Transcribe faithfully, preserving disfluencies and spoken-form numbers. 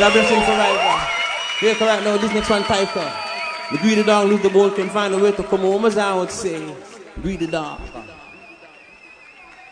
God bless him forever. Here right now, this next one title. The greedy dog lose the boat, can find a way to come home, as I would say. Greedy dog.